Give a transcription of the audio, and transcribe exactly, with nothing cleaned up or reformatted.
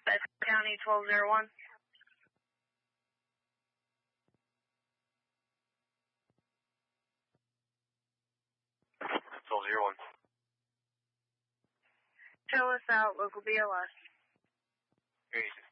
That's County twelve oh one. twelve oh one. Show us out, local B L S. Here you go.